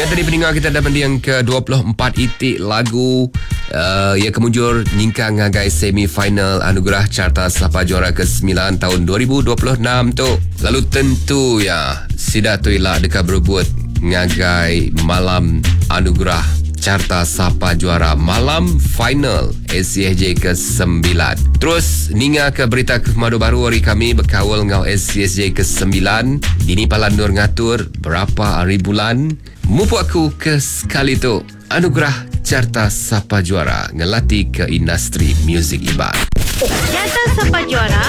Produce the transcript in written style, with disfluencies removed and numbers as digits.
tadi pendengar kita dapat yang ke-24 itik lagu ia kemujur nyingkang ngagai semi-final anugerah Carta Sapa Juara ke-9 tahun 2026 tu. Lalu tentu ya sida tu ialah dekat berbuat ngagai malam anugerah Carta Sapa Juara malam final SCSJ ke-9. Terus ninga ke berita kemadu baru hari kami berkawal ngau SCSJ ke-9. Dini palandur ngatur berapa hari bulan. Mupu aku ke sekali tu anugerah Carta Sapa Juara ngelatih ke industri muzik ibar. Carta Sapa Juara